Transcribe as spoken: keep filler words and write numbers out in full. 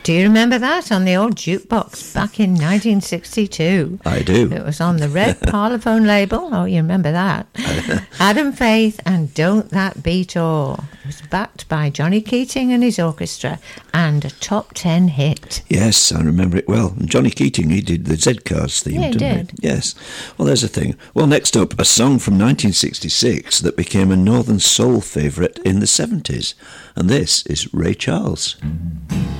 Do you remember that on the old jukebox back in nineteen sixty-two? I do. It was on the red Parlophone label. Oh, you remember that? Adam Faith and Don't That Beat All. It was backed by Johnny Keating and his orchestra and a top ten hit. Yes, I remember it well. And Johnny Keating, he did the Z-Cars theme, Yeah, he didn't did. he? Yes. Well, there's a thing. Well, next up, a song from nineteen sixty-six that became a Northern Soul favourite in the seventies. And this is Ray Charles. Mm-hmm.